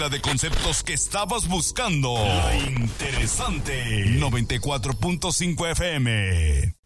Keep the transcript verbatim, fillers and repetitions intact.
de conceptos que estabas buscando. La interesante noventa y cuatro punto cinco F M.